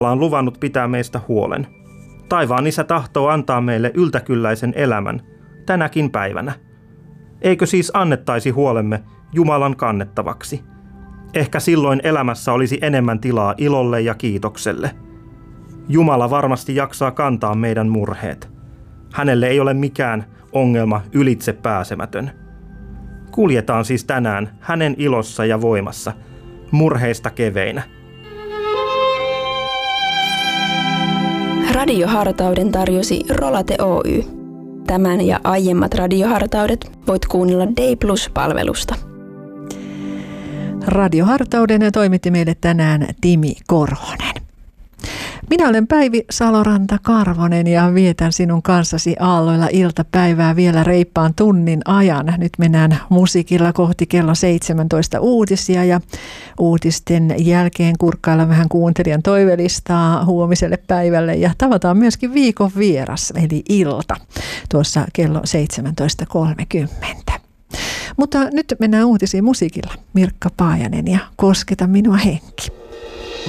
on luvannut pitää meistä huolen. Taivaan Isä tahtoo antaa meille yltäkylläisen elämän, tänäkin päivänä. Eikö siis annettaisi huolemme Jumalan kannettavaksi? Ehkä silloin elämässä olisi enemmän tilaa ilolle ja kiitokselle. Jumala varmasti jaksaa kantaa meidän murheet. Hänelle ei ole mikään ongelma ylitse pääsemätön. Kuljetaan siis tänään hänen ilossa ja voimassa, murheista keveinä. Radiohartauden tarjosi Rolate Oy. Tämän ja aiemmat radiohartaudet voit kuunnella Day Plus-palvelusta. Radiohartauden toimitti meille tänään Timi Korhonen. Minä olen Päivi Saloranta-Karvonen ja vietän sinun kanssasi aalloilla iltapäivää vielä reippaan tunnin ajan. Nyt mennään musiikilla kohti kello 17 uutisia ja uutisten jälkeen kurkkaillaan vähän kuuntelijan toivelistaa huomiselle päivälle ja tavataan myöskin viikon vieras eli ilta tuossa kello 17.30. Mutta nyt mennään uutisiin musiikilla. Mirkka Paajanen ja Kosketa minua henki.